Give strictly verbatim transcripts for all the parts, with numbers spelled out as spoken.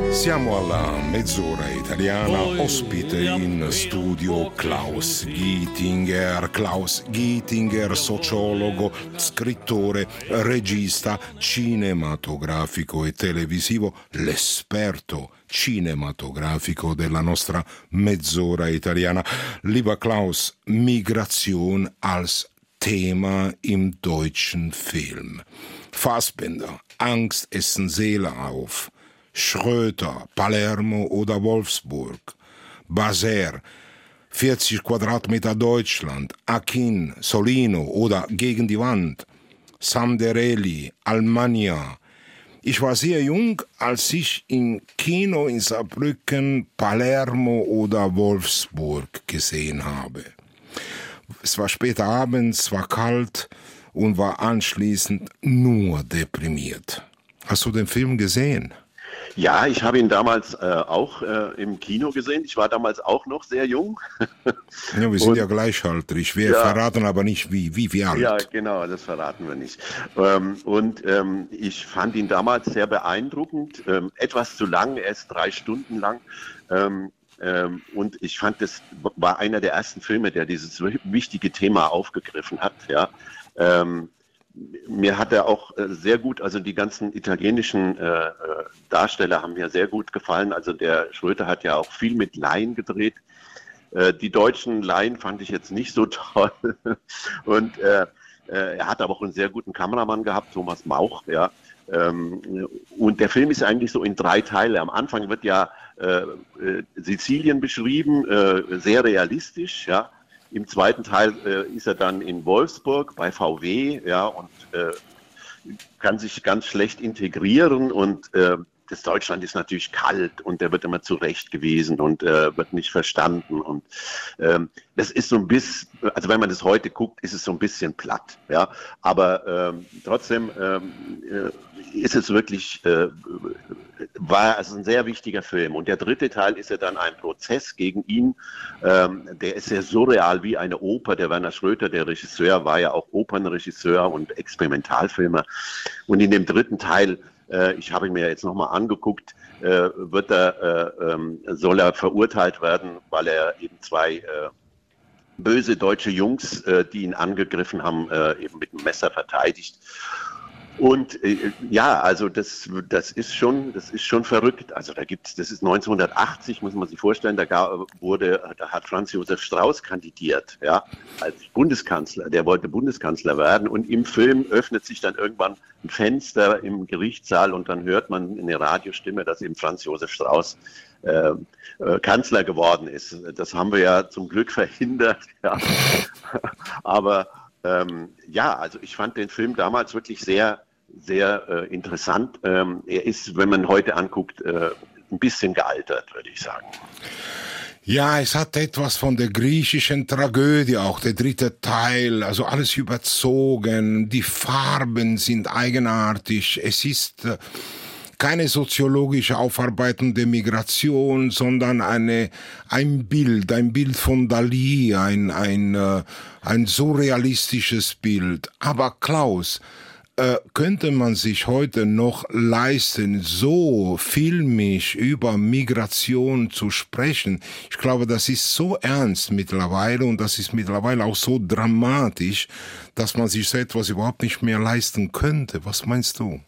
Siamo alla mezz'ora italiana, ospite in studio Klaus Gietinger. Klaus Gietinger, sociologo, scrittore, regista cinematografico e televisivo, l'esperto cinematografico della nostra mezz'ora italiana. Lieber Klaus, Migration als Thema im deutschen Film. Fassbinder, Angst essen Seele auf. Schröter, Palermo oder Wolfsburg, Baser, vierzig Quadratmeter Deutschland, Akin, Solino oder Gegen die Wand, Samderelli, Almania. Ich war sehr jung, als ich im Kino in Saarbrücken Palermo oder Wolfsburg gesehen habe. Es war spät abends, war kalt und war anschließend nur deprimiert. Hast du den Film gesehen? Ja, ich habe ihn damals äh, auch äh, im Kino gesehen. Ich war damals auch noch sehr jung. Ja, wir sind und, ja gleichaltrig. Wir ja, verraten aber nicht, wie, wie, wie alt. Ja, genau, das verraten wir nicht. Ähm, und ähm, ich fand ihn damals sehr beeindruckend. Ähm, etwas zu lang, er ist drei Stunden lang. Ähm, ähm, und ich fand, das war einer der ersten Filme, der dieses wichtige Thema aufgegriffen hat. Ja. Ähm, Mir hat er auch äh, sehr gut, also die ganzen italienischen äh, Darsteller haben mir sehr gut gefallen. Also der Schröter hat ja auch viel mit Laien gedreht. Äh, die deutschen Laien fand ich jetzt nicht so toll. Und äh, äh, er hat aber auch einen sehr guten Kameramann gehabt, Thomas Mauch. Ja. Ähm, und der Film ist eigentlich so in drei Teile. Am Anfang wird ja äh, äh, Sizilien beschrieben, äh, sehr realistisch, ja. Im zweiten Teil äh, ist er dann in Wolfsburg bei V W, ja, und äh, kann sich ganz schlecht integrieren und äh, das Deutschland ist natürlich kalt und der wird immer zurechtgewiesen und äh, wird nicht verstanden und ähm, das ist so ein bisschen, also wenn man das heute guckt, ist es so ein bisschen platt, ja, aber ähm, trotzdem ähm, ist es wirklich, äh, war also ein sehr wichtiger Film und der dritte Teil ist ja dann ein Prozess gegen ihn, ähm, der ist ja surreal wie eine Oper, der Werner Schröter, der Regisseur, war ja auch Opernregisseur und Experimentalfilmer und in dem dritten Teil, ich habe ihn mir jetzt nochmal angeguckt, äh, wird er, äh, ähm, soll er verurteilt werden, weil er eben zwei äh, böse deutsche Jungs, äh, die ihn angegriffen haben, äh, eben mit dem Messer verteidigt. Und äh, ja, also das, das ist schon, das ist schon verrückt. Also da gibt's, das ist neunzehnhundertachtzig, muss man sich vorstellen, da gab, wurde, da hat Franz Josef Strauß kandidiert, ja, als Bundeskanzler. Der wollte Bundeskanzler werden und im Film öffnet sich dann irgendwann ein Fenster im Gerichtssaal und dann hört man eine Radiostimme, dass eben Franz Josef Strauß äh, äh, Kanzler geworden ist. Das haben wir ja zum Glück verhindert, ja. Aber ähm, ja, also ich fand den Film damals wirklich sehr sehr äh, interessant. Ähm, er ist, wenn man heute anguckt, äh, ein bisschen gealtert, würde ich sagen. Ja, es hat etwas von der griechischen Tragödie, auch der dritte Teil, also alles überzogen, die Farben sind eigenartig, es ist äh, keine soziologische Aufarbeitung der Migration, sondern eine, ein Bild, ein Bild von Dalí, ein, ein, äh, ein surrealistisches Bild. Aber Klaus, könnte man sich heute noch leisten, so filmisch über Migration zu sprechen? Ich glaube, das ist so ernst mittlerweile und das ist mittlerweile auch so dramatisch, dass man sich so etwas überhaupt nicht mehr leisten könnte. Was meinst du?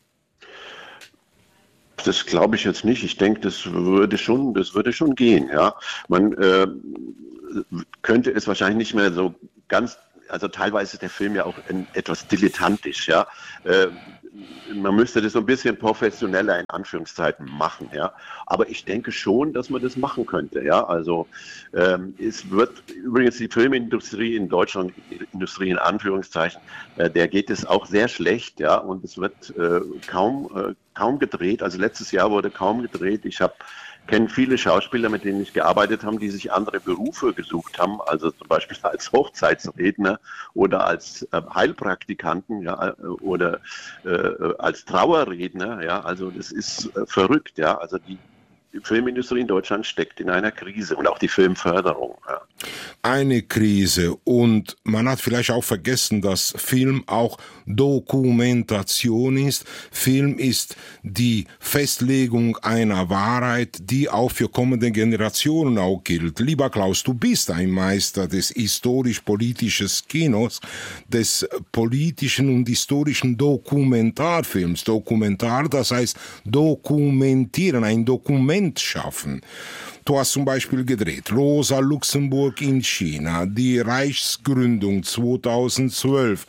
Das glaube ich jetzt nicht. Ich denke, das würde schon, das würde schon gehen. Ja, man äh, könnte es wahrscheinlich nicht mehr so ganz. Also teilweise ist der Film ja auch ein, etwas dilettantisch, ja. Äh, man müsste das so ein bisschen professioneller in Anführungszeiten machen, ja. Aber ich denke schon, dass man das machen könnte, ja. Also ähm, es wird übrigens die Filmindustrie in Deutschland, Industrie in Anführungszeichen, äh, der geht es auch sehr schlecht, ja. Und es wird äh, kaum äh, kaum gedreht. Also letztes Jahr wurde kaum gedreht. Ich habe kenne viele Schauspieler, mit denen ich gearbeitet habe, die sich andere Berufe gesucht haben, also zum Beispiel als Hochzeitsredner oder als äh, Heilpraktikanten, ja, oder äh, als Trauerredner, ja, also das ist äh, verrückt, ja, also die die Filmindustrie in Deutschland steckt in einer Krise und auch die Filmförderung. Ja. Eine Krise, und man hat vielleicht auch vergessen, dass Film auch Dokumentation ist. Film ist die Festlegung einer Wahrheit, die auch für kommende Generationen auch gilt. Lieber Klaus, du bist ein Meister des historisch-politischen Kinos, des politischen und historischen Dokumentarfilms. Dokumentar, das heißt dokumentieren, ein Dokument schaffen. Du hast zum Beispiel gedreht Rosa Luxemburg in China, die Reichsgründung zweitausendzwölf,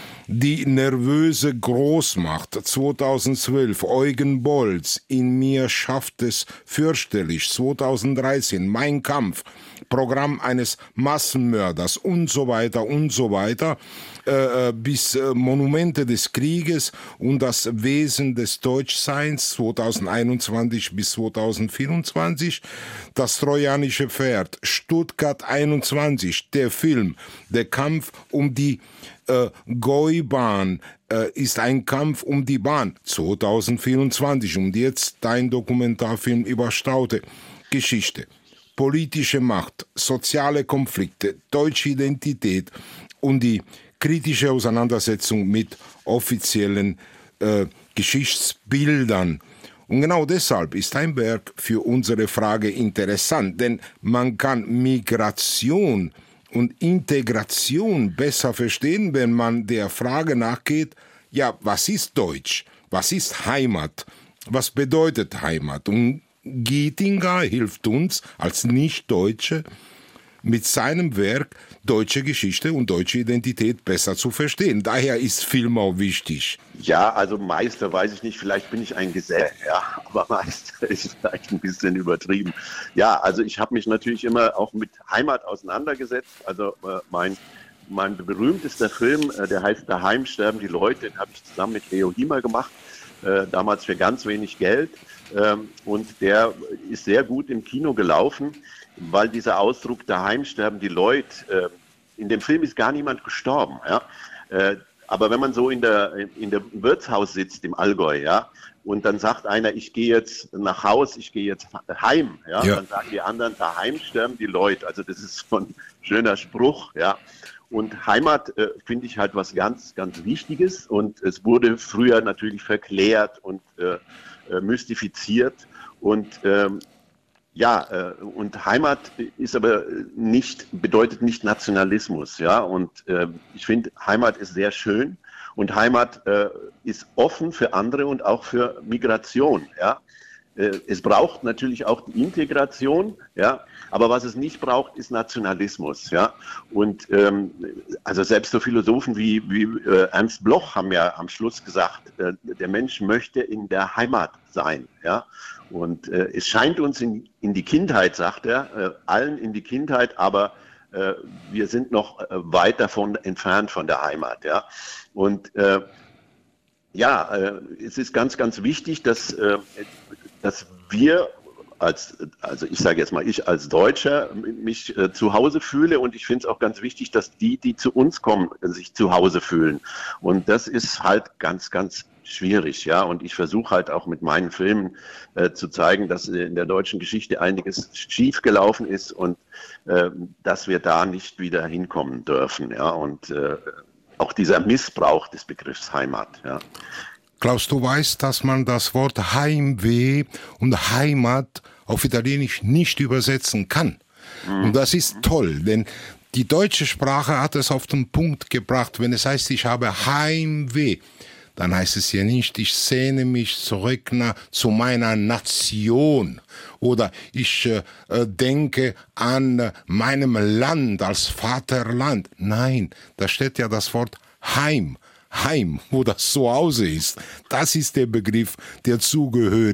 die nervöse Großmacht zweitausendzwölf, Eugen Bolz, In mir schafft es fürchterlich zweitausenddreizehn, Mein Kampf, Programm eines Massenmörders und so weiter und so weiter, äh, bis äh, Monumente des Krieges und das Wesen des Deutschseins zweitausendeinundzwanzig bis zweitausendvierundzwanzig, das trojanische Pferd, Stuttgart einundzwanzig, der Film, der Kampf um die äh, Gäubahn, äh, ist ein Kampf um die Bahn zweitausendvierundzwanzig, und jetzt dein Dokumentarfilm über Staudte. Geschichte, politische Macht, soziale Konflikte, deutsche Identität und die kritische Auseinandersetzung mit offiziellen äh, Geschichtsbildern. Und genau deshalb ist ein Werk für unsere Frage interessant, denn man kann Migration und Integration besser verstehen, wenn man der Frage nachgeht, ja, was ist Deutsch? Was ist Heimat? Was bedeutet Heimat? Und Gietinger hilft uns als Nicht-Deutsche mit seinem Werk deutsche Geschichte und deutsche Identität besser zu verstehen. Daher ist Film auch wichtig. Ja, also Meister weiß ich nicht, vielleicht bin ich ein Gesell, ja, aber Meister ist vielleicht ein bisschen übertrieben. Ja, also ich habe mich natürlich immer auch mit Heimat auseinandergesetzt. Also äh, mein, mein berühmtester Film, äh, der heißt Daheim sterben die Leute, den habe ich zusammen mit Leo Hiemer gemacht, äh, damals für ganz wenig Geld. Ähm, und der ist sehr gut im Kino gelaufen, weil dieser Ausdruck daheim sterben die Leute, äh, in dem Film ist gar niemand gestorben, ja. Äh, aber wenn man so in der in der Wirtshaus sitzt im Allgäu, ja, und dann sagt einer, ich gehe jetzt nach Haus, ich gehe jetzt heim, ja, ja. Dann sagen die anderen, daheim sterben die Leute. Also das ist so ein schöner Spruch, ja. Und Heimat äh, finde ich halt was ganz, ganz Wichtiges, und es wurde früher natürlich verklärt und äh, mystifiziert, und ähm, ja, äh, und Heimat ist aber nicht, bedeutet nicht Nationalismus, ja, und äh, ich finde, Heimat ist sehr schön, und Heimat äh, ist offen für andere und auch für Migration, ja. Äh, es braucht natürlich auch die Integration, ja, aber was es nicht braucht, ist Nationalismus, ja. Und ähm, also selbst so Philosophen wie, wie äh, Ernst Bloch haben ja am Schluss gesagt, äh, der Mensch möchte in der Heimat sein, ja. Und äh, es scheint uns in, in die Kindheit, sagt er, äh, allen in die Kindheit, aber äh, wir sind noch äh, weit davon entfernt von der Heimat, ja. Und äh, ja, äh, es ist ganz, ganz wichtig, dass, äh, dass wir als, also ich sage jetzt mal, ich als Deutscher mich äh, zu Hause fühle, und ich finde es auch ganz wichtig, dass die, die zu uns kommen, sich zu Hause fühlen. Und das ist halt ganz, ganz schwierig, ja. Und ich versuche halt auch mit meinen Filmen äh, zu zeigen, dass in der deutschen Geschichte einiges schiefgelaufen ist, und äh, dass wir da nicht wieder hinkommen dürfen, ja. Und äh, auch dieser Missbrauch des Begriffs Heimat, ja. Klaus, du weißt, dass man das Wort Heimweh und Heimat auf Italienisch nicht übersetzen kann. Mhm. Und das ist toll, denn die deutsche Sprache hat es auf den Punkt gebracht. Wenn es heißt, ich habe Heimweh, dann heißt es ja nicht, ich sehne mich zurück nach, zu meiner Nation, oder ich äh, denke an äh, meinem Land als Vaterland. Nein, da steht ja das Wort Heim. Heim, wo das Zuhause ist. Das ist der Begriff, der zugehört.